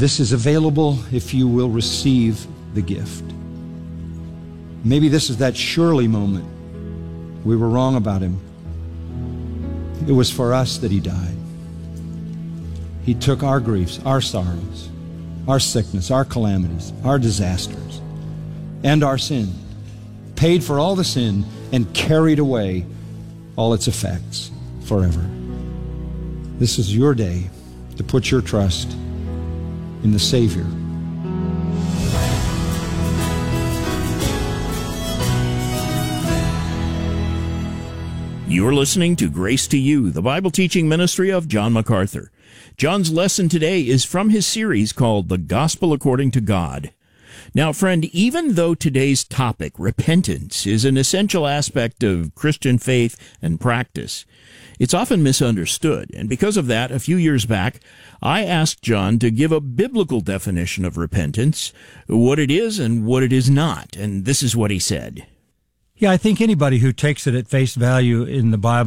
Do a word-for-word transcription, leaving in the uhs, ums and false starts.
This is available if you will receive the gift. Maybe this is that surely moment. We were wrong about him. It was for us that he died. He took our griefs, our sorrows, our sickness, our calamities, our disasters, and our sin, paid for all the sin, and carried away all its effects forever. This is your day to put your trust in the Savior. You're listening to Grace to You, the Bible teaching ministry of John MacArthur. John's lesson today is from his series called The Gospel According to God. Now, friend, even though today's topic, repentance, is an essential aspect of Christian faith and practice, it's often misunderstood. And because of that, a few years back, I asked John to give a biblical definition of repentance, what it is and what it is not. And this is what he said. Yeah, I think anybody who takes it at face value in the Bible